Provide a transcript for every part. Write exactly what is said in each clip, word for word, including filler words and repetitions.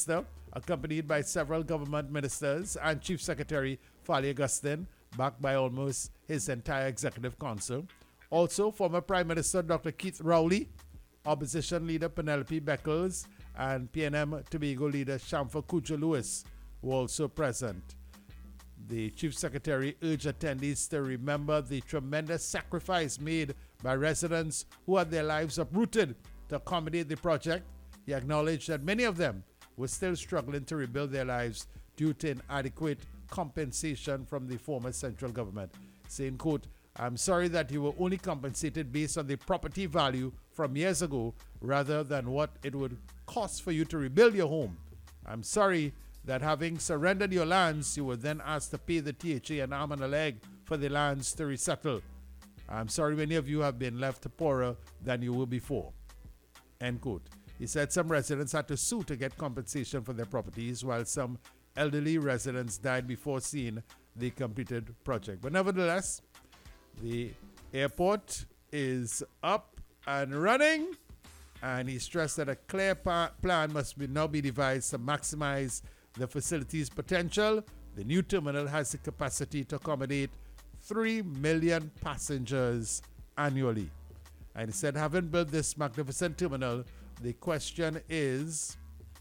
Minister, accompanied by several government ministers, and Chief Secretary Fali Augustine, backed by almost his entire executive council. Also, former Prime Minister Doctor Keith Rowley, Opposition Leader Penelope Beckles, and P N M Tobago Leader Shamfa Kujo Lewis were also present. The Chief Secretary urged attendees to remember the tremendous sacrifice made by residents who had their lives uprooted to accommodate the project. He acknowledged that many of them were still struggling to rebuild their lives due to inadequate compensation from the former central government, saying, quote, "I'm sorry that you were only compensated based on the property value from years ago rather than what it would cost for you to rebuild your home. I'm sorry that having surrendered your lands, you were then asked to pay the T H A an arm and a leg for the lands to resettle. I'm sorry many of you have been left poorer than you were before." End quote. He said some residents had to sue to get compensation for their properties, while some elderly residents died before seeing the completed project. But nevertheless, the airport is up and running, and he stressed that a clear pa- plan must be now be devised to maximize the facility's potential. The new terminal has the capacity to accommodate three million passengers annually. And he said, having built this magnificent terminal, the question is,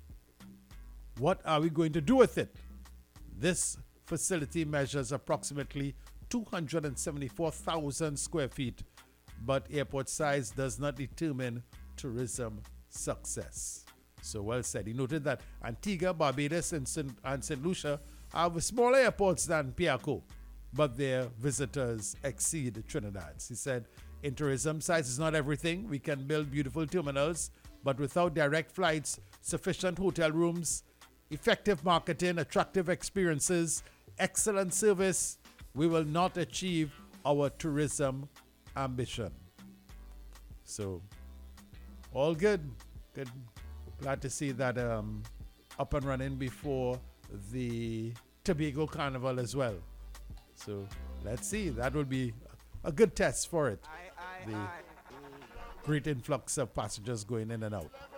what are we going to do with it? This facility measures approximately two hundred seventy-four thousand square feet, but airport size does not determine tourism success. So well said. He noted that Antigua, Barbados, and Saint and Saint Lucia have smaller airports than Piarco, but their visitors exceed Trinidad's. He said, in tourism, size is not everything. We can build beautiful terminals, but without direct flights, sufficient hotel rooms, effective marketing, attractive experiences, excellent service, we will not achieve our tourism ambition. So, all good. Good. Glad to see that um, up and running before the Tobago Carnival as well. So, let's see. That will be a good test for it. The great influx of passengers going in and out.